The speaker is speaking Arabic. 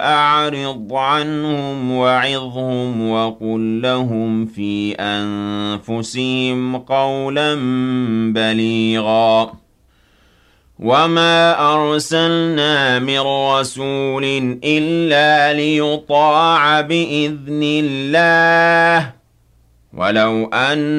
فأعرض عنهم وعظهم وقل لهم في أنفسهم قولا بليغا وما أرسلنا من رسول إلا ليطاع بإذن الله ولو أن